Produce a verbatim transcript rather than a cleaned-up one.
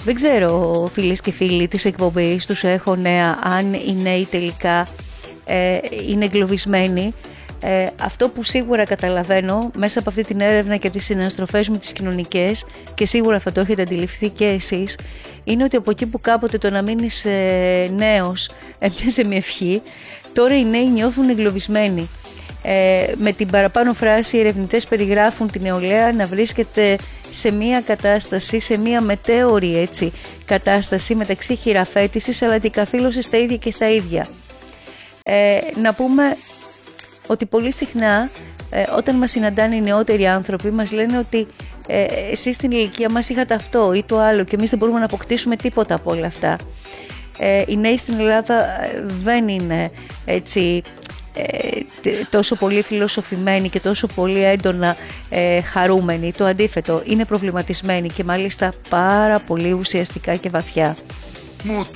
Δεν ξέρω, φίλες και φίλοι της εκπομπής, τους έχω νέα, αν οι νέοι τελικά ε, είναι εγκλωβισμένοι. Ε, αυτό που σίγουρα καταλαβαίνω μέσα από αυτή την έρευνα και από τις συναναστροφές μου τις κοινωνικές, και σίγουρα θα το έχετε αντιληφθεί και εσείς, είναι ότι από εκεί που κάποτε το να μείνεις ε, νέος έμοιαζε μια ευχή, τώρα οι νέοι νιώθουν εγκλωβισμένοι. Ε, με την παραπάνω φράση οι ερευνητές περιγράφουν την νεολαία να βρίσκεται σε μια κατάσταση, σε μια μετέωρη έτσι, κατάσταση μεταξύ χειραφέτησης αλλά και καθήλωσης στα ίδια και στα ίδια. Ε, να πούμε ότι πολύ συχνά ε, όταν μας συναντάνε οι νεότεροι άνθρωποι μας λένε ότι ε, εσείς στην ηλικία μας είχατε αυτό ή το άλλο και εμείς δεν μπορούμε να αποκτήσουμε τίποτα από όλα αυτά. Ε, οι νέοι στην Ελλάδα δεν είναι έτσι ε, τόσο πολύ φιλοσοφημένοι και τόσο πολύ έντονα ε, χαρούμενοι. Το αντίθετο, είναι προβληματισμένοι και μάλιστα πάρα πολύ ουσιαστικά και βαθιά.